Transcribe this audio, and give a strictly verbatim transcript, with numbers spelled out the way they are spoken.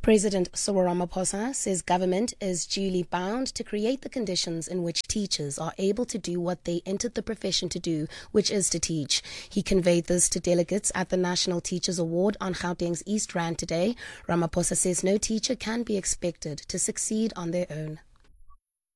President Cyril Ramaphosa says government is duly bound to create the conditions in which teachers are able to do what they entered the profession to do, which is to teach. He conveyed this to delegates at the National Teachers Award on Gauteng's East Rand today. Ramaphosa says no teacher can be expected to succeed on their own.